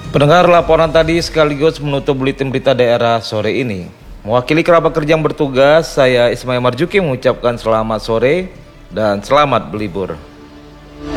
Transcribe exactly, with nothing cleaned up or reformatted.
Pendengar, laporan tadi sekaligus menutup buletin berita daerah sore ini. Mewakili kerabat kerja yang bertugas, saya Ismail Marjuki mengucapkan selamat sore dan selamat berlibur.